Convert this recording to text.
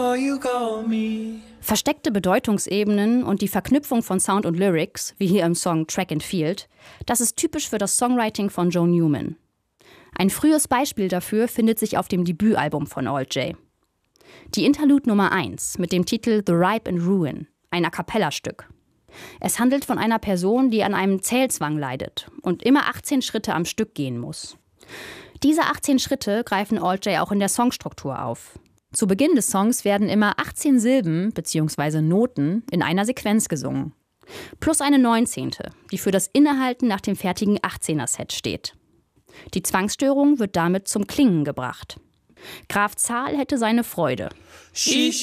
before you call me. Versteckte Bedeutungsebenen und die Verknüpfung von Sound und Lyrics, wie hier im Song Track and Field, das ist typisch für das Songwriting von Joe Newman. Ein frühes Beispiel dafür findet sich auf dem Debütalbum von Alt J. Die Interlude Nummer 1 mit dem Titel The Ripe and Ruin, ein A-cappella-Stück. Es handelt von einer Person, die an einem Zählzwang leidet und immer 18 Schritte am Stück gehen muss. Diese 18 Schritte greifen Alt J auch in der Songstruktur auf. Zu Beginn des Songs werden immer 18 Silben bzw. Noten in einer Sequenz gesungen. Plus eine 19., die für das Innehalten nach dem fertigen 18er-Set steht. Die Zwangsstörung wird damit zum Klingen gebracht. Graf Zahl hätte seine Freude.